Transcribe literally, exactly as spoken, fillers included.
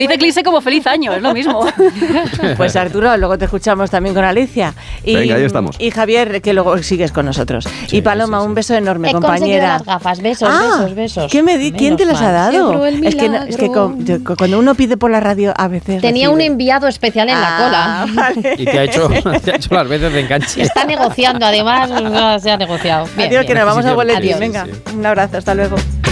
Dice Clise como feliz año, es lo mismo. Pues Arturo, luego te escuchamos también con Alicia. Y, Venga, ahí estamos. Y Javier, que luego sigues con nosotros. Sí, y Paloma, sí, sí. un beso enorme, He compañera. conseguido las gafas, besos, Ah, besos, besos. ¿qué me di- ¿Quién te las ha dado? Es que, no- es que con- yo- cuando uno pide por la radio, a veces. Tenía recibe. un enviado especial en la Ah, cola. vale. Y te ha hecho, te ha hecho las veces de enganche. Está negociando, además, no, se ha negociado. Bien, Adiós, bien. que nos vamos a boletín. Adiós. Venga, Sí, un abrazo, hasta luego.